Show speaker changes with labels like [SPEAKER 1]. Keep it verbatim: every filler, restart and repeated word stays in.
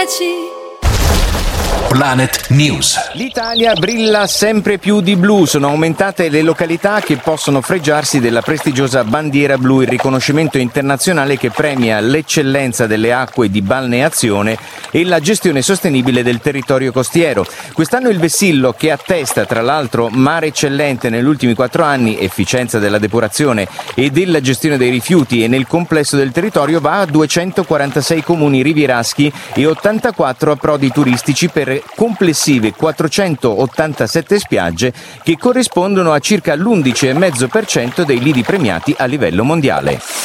[SPEAKER 1] dieci.
[SPEAKER 2] Planet News.
[SPEAKER 3] L'Italia brilla sempre più di blu, sono aumentate le località che possono fregiarsi della prestigiosa bandiera blu, il riconoscimento internazionale che premia l'eccellenza delle acque di balneazione e la gestione sostenibile del territorio costiero. Quest'anno il vessillo, che attesta tra l'altro mare eccellente negli ultimi quattro anni, efficienza della depurazione e della gestione dei rifiuti e nel complesso del territorio, va a duecentoquarantasei comuni rivieraschi e ottantaquattro approdi turistici per complessive quattrocentottantasette spiagge, che corrispondono a circa l'undici virgola cinque per cento dei lidi premiati a livello mondiale.